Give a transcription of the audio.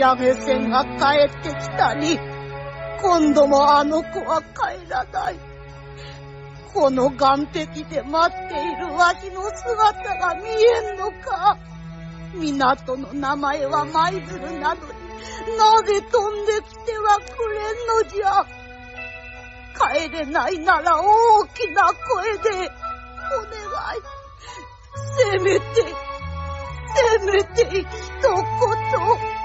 やめ線が帰ってきたり、今度もあの子は帰らない。この岸壁で待っているわしの姿が見えんのか。港の名前は舞鶴なのになぜ飛んできてはくれんのじゃ。帰れないなら大きな声でお願い。せめて一言。